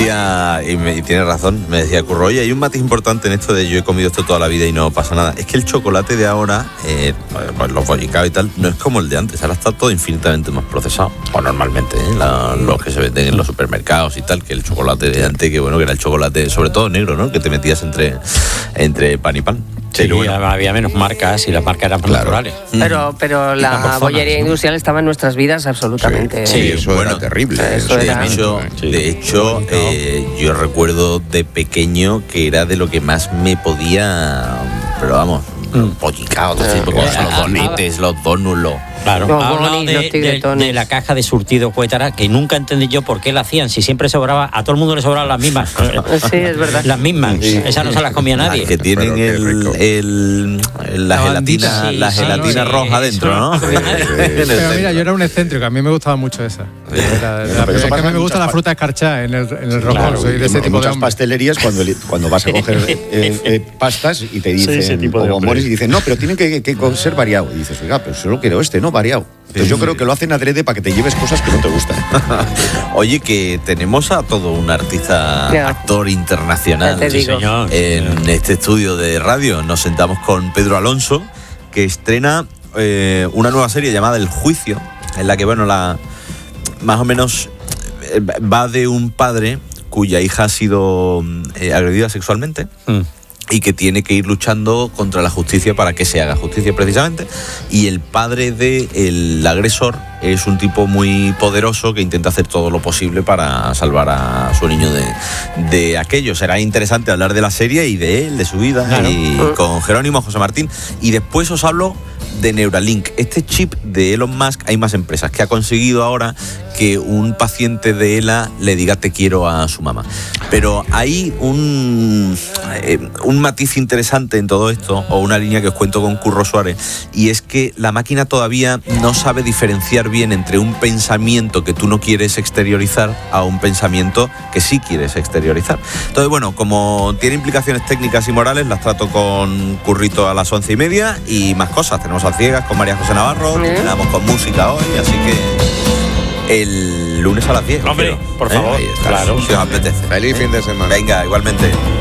decía, y tiene razón, me decía Curro, oye, hay un matiz importante en esto de yo he comido esto toda la vida y no pasa nada. Es que el chocolate de ahora, pues los bollicaos y tal, no es como el de antes. Ahora está todo infinitamente más procesado. O normalmente, los que se venden en los supermercados y tal, que el chocolate de antes, que bueno, que era el chocolate, sobre todo negro, ¿no? Que te metías entre pan y pan. Sí, bueno, había menos marcas y las marcas eran más naturales. Pero la bollería industrial estaba en nuestras vidas absolutamente. Sí, eso era terrible. De hecho, yo recuerdo de pequeño que era de lo que más me podía, pero vamos, pollicao, los donetes, los donuts, Claro, hablaba de la caja de surtido Cuétara, que nunca entendí yo por qué la hacían, si siempre sobraba, a todo el mundo le sobraban las mismas. Sí, es verdad. Las mismas, esas no se las comía nadie. Que tienen la gelatina roja dentro, ¿no? Pero mira, yo era un excéntrico, a mí me gustaba mucho esa. Es que a mí me gusta la fruta escarchada en el roscón, soy de ese tipo de muchas pastelerías cuando vas a coger pastas y te dicen, o bombones, y dicen, no, pero tienen que ser variado. Y dices, oiga, pero solo quiero no variado. Entonces yo creo que lo hacen adrede para que te lleves cosas que no te gustan. Oye, que tenemos a todo un artista, actor internacional en este estudio de radio. Nos sentamos con Pedro Alonso, que estrena una nueva serie llamada El Juicio, en la que, bueno, más o menos va de un padre cuya hija ha sido agredida sexualmente. Y que tiene que ir luchando contra la justicia para que se haga justicia precisamente. Y el padre del agresor es un tipo muy poderoso que intenta hacer todo lo posible para salvar a su niño de aquello. Será interesante hablar de la serie y de él, de su vida, y con Jerónimo, José Martín. Y después os hablo de Neuralink, este chip de Elon Musk. Hay más empresas que ha conseguido ahora que un paciente de ELA le diga te quiero a su mamá. Pero hay un matiz interesante en todo esto, o una línea que os cuento con Curro Suárez, y es que la máquina todavía no sabe diferenciar bien entre un pensamiento que tú no quieres exteriorizar a un pensamiento que sí quieres exteriorizar. Entonces, bueno, como tiene implicaciones técnicas y morales, las trato con Currito a las 11:30 y más cosas. Tenemos a ciegas con María José Navarro, terminamos con música hoy, así que el lunes a las 10. Hombre, por favor. Ahí está, si os apetece. Feliz fin de semana. Venga, igualmente.